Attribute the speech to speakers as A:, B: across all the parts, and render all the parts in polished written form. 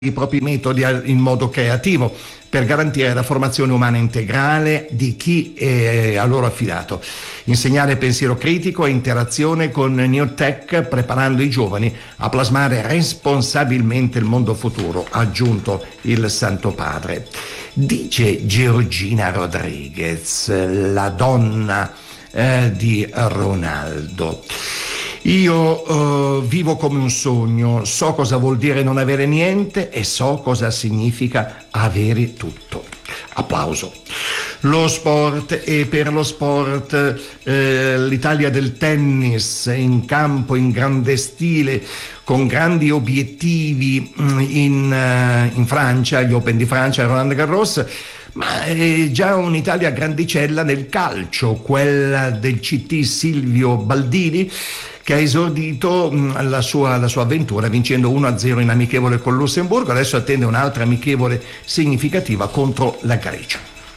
A: i propri metodi in modo creativo per garantire la formazione umana integrale di chi è a loro affidato. Insegnare pensiero critico e interazione con New Tech, preparando i giovani a plasmare responsabilmente il mondo futuro, ha aggiunto il Santo Padre. Dice Georgina Rodriguez, la donna di Ronaldo: io vivo come un sogno, so cosa vuol dire non avere niente e so cosa significa avere tutto. Applauso. Lo sport, e per lo sport l'Italia del tennis in campo in grande stile, con grandi obiettivi in Francia, gli Open di Francia, Roland Garros, ma è già un'Italia grandicella nel calcio, quella del CT Silvio Baldini, che ha esordito la sua avventura vincendo 1-0 in amichevole con Lussemburgo. Adesso attende un'altra amichevole significativa contro la Grecia.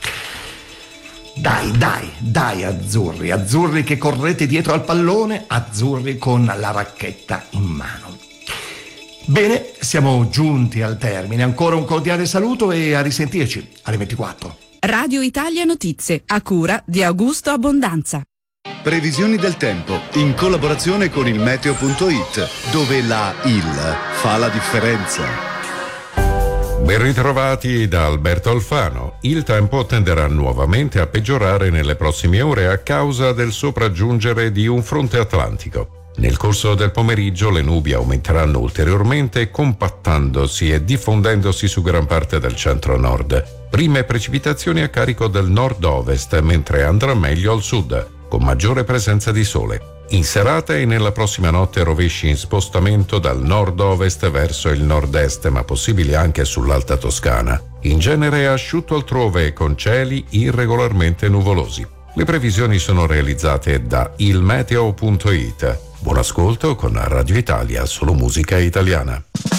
A: Dai azzurri che correte dietro al pallone, azzurri con la racchetta in mano. Bene, siamo giunti al termine. Ancora un cordiale saluto e a risentirci alle 24.
B: Radio Italia Notizie, a cura di Augusto Abbondanza.
C: Previsioni del tempo in collaborazione con il meteo.it, dove la IL fa la differenza.
D: Ben ritrovati da Alberto Alfano. Il tempo tenderà nuovamente a peggiorare nelle prossime ore a causa del sopraggiungere di un fronte atlantico. Nel corso del pomeriggio le nubi aumenteranno ulteriormente, compattandosi e diffondendosi su gran parte del centro-nord. Prime precipitazioni a carico del nord-ovest, mentre andrà meglio al sud, con maggiore presenza di sole. In serata e nella prossima notte rovesci in spostamento dal nord-ovest verso il nord-est, ma possibili anche sull'Alta Toscana. In genere asciutto altrove, con cieli irregolarmente nuvolosi. Le previsioni sono realizzate da ilmeteo.it. Buon ascolto con Radio Italia, solo musica italiana.